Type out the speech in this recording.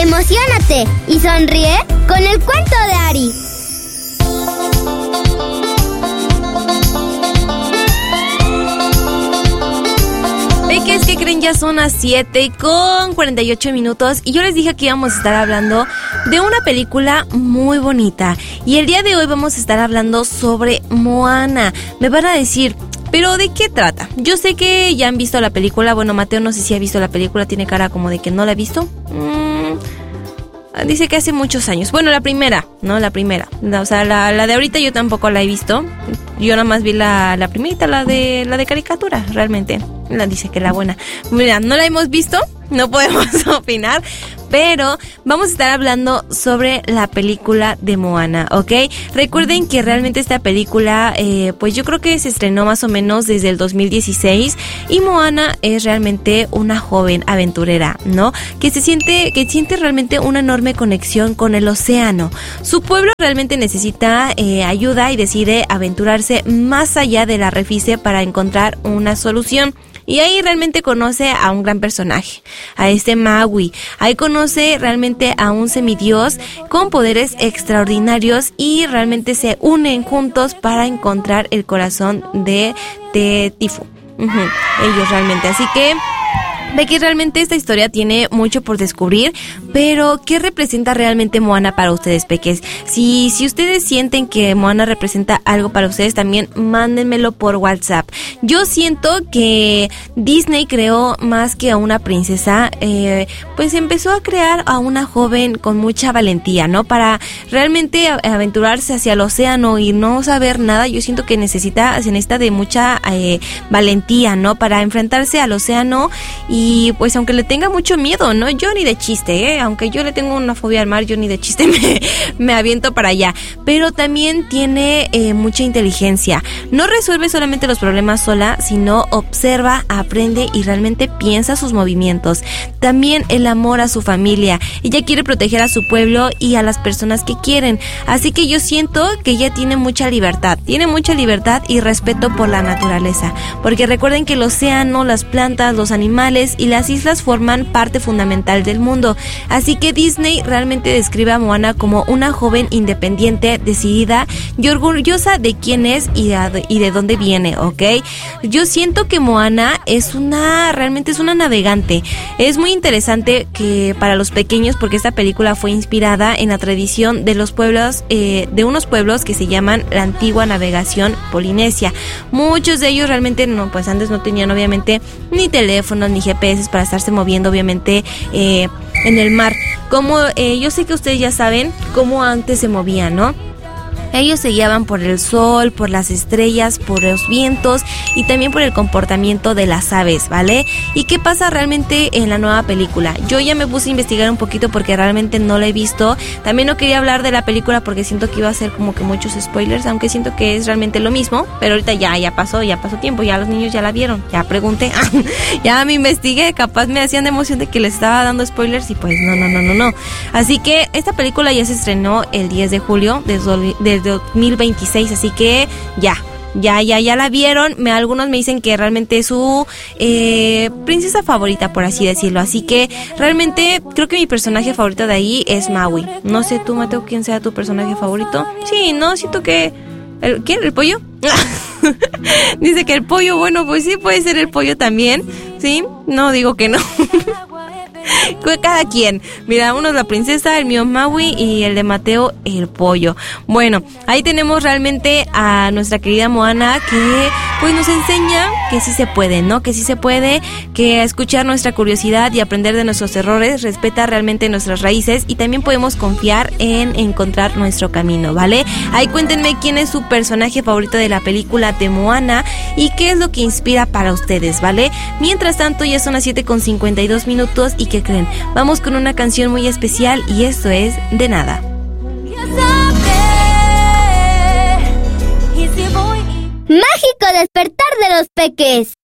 Emociónate y sonríe con el cuento de Ari. Peques, ¿qué creen? Ya son las 7:48 y yo les dije que íbamos a estar hablando de una película muy bonita. Y el día de hoy vamos a estar hablando sobre Moana. Me van a decir, ¿pero de qué trata? Yo sé que ya han visto la película. Bueno, Mateo no sé si ha visto la película, tiene cara como de que no la ha visto. Dice que hace muchos años. Bueno, la primera, ¿no? La primera. O sea, la de ahorita yo tampoco la he visto. Yo nada más vi la primerita, la de caricatura, realmente. La dice que la buena. Mira, no la hemos visto, no podemos opinar, pero vamos a estar hablando sobre la película de Moana, ¿ok? Recuerden que realmente esta película, pues yo creo que se estrenó más o menos desde el 2016 y Moana es realmente una joven aventurera, ¿no? Que siente realmente una enorme conexión con el océano. Su pueblo realmente necesita ayuda y decide aventurarse más allá de la refice para encontrar una solución. Y ahí realmente conoce a un gran personaje, a este Maui. Ahí conoce realmente a un semidios con poderes extraordinarios y realmente se unen juntos para encontrar el corazón de Tifu. Ellos realmente, así que ve que realmente esta historia tiene mucho por descubrir, pero ¿qué representa realmente Moana para ustedes, peques? Si ustedes sienten que Moana representa algo para ustedes, también mándenmelo por WhatsApp. Yo siento que Disney creó más que a una princesa, pues empezó a crear a una joven con mucha valentía, ¿no? Para realmente aventurarse hacia el océano y no saber nada. Yo siento que se necesita de mucha valentía, ¿no? Para enfrentarse al océano. Y pues aunque le tenga mucho miedo, ¿no? Yo ni de chiste, aunque yo le tengo una fobia al mar, yo ni de chiste me aviento para allá. Pero también tiene mucha inteligencia. No resuelve solamente los problemas sola, sino observa, aprende y realmente piensa sus movimientos. También el amor a su familia. Ella quiere proteger a su pueblo y a las personas que quieren. Así que yo siento que ella tiene mucha libertad. Tiene mucha libertad y respeto por la naturaleza. Porque recuerden que el océano, las plantas, los animales y las islas forman parte fundamental del mundo. Así que Disney realmente describe a Moana como una joven independiente, decidida y orgullosa de quién es y de dónde viene, ¿ok? Yo siento que Moana realmente es una navegante. Es muy interesante que para los pequeños, porque esta película fue inspirada en la tradición de los pueblos, de unos pueblos que se llaman la antigua navegación polinesia. Muchos de ellos realmente pues antes no tenían obviamente ni teléfonos ni GPS para estarse moviendo obviamente en el mar. Como yo sé que ustedes ya saben cómo antes se movían, ¿no? Ellos se guiaban por el sol, por las estrellas, por los vientos y también por el comportamiento de las aves, ¿vale? ¿Y qué pasa realmente en la nueva película? Yo ya me puse a investigar un poquito porque realmente no la he visto. También no quería hablar de la película porque siento que iba a ser como que muchos spoilers, aunque siento que es realmente lo mismo. Pero ahorita ya pasó tiempo, ya los niños ya la vieron, ya pregunté, ya me investigué, capaz me hacían de emoción de que les estaba dando spoilers y pues no. Así que esta película ya se estrenó el 10 de julio desde 2026, así que ya la vieron. Algunos me dicen que realmente es su princesa favorita, por así decirlo. Así que realmente creo que mi personaje favorito de ahí es Maui. No sé tú, Mateo, quién sea tu personaje favorito. Sí, no, siento que ¿quién? ¿El pollo? Dice que el pollo, bueno, pues sí puede ser el pollo también. Sí, no digo que no. Cada quien. Mira, uno es la princesa, el mío es Maui y el de Mateo el pollo. Bueno, ahí tenemos realmente a nuestra querida Moana que pues nos enseña que sí se puede, ¿no? Que sí se puede, que escuchar nuestra curiosidad y aprender de nuestros errores, respeta realmente nuestras raíces y también podemos confiar en encontrar nuestro camino, ¿vale? Ahí cuéntenme quién es su personaje favorito de la película de Moana y qué es lo que inspira para ustedes, ¿vale? Mientras tanto ya son las 7:52 y ¿qué creen? Vamos con una canción muy especial y esto es De Nada. Mágico despertar de los peques.